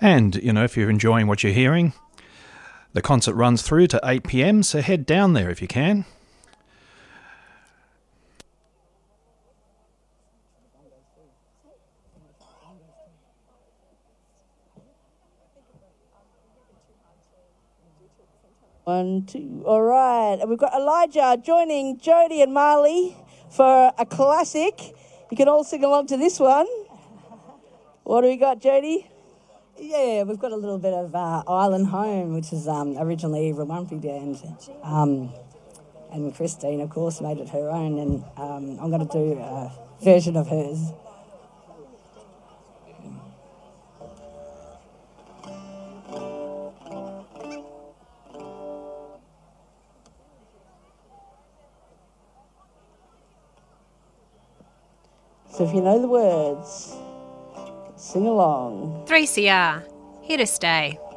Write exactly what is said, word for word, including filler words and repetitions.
And, you know, if you're enjoying what you're hearing, the concert runs through to eight p.m, so head down there if you can. One, two, all right. And we've got Elijah joining Jody and Marley for a classic. You can all sing along to this one. What do we got, Jody? Yeah, we've got a little bit of uh, Island Home, which is um, originally a Ramumpy band. Um, and Christine, of course, made it her own, and um, I'm going to do a version of hers. So if you know the words, sing along. three C R, here to stay.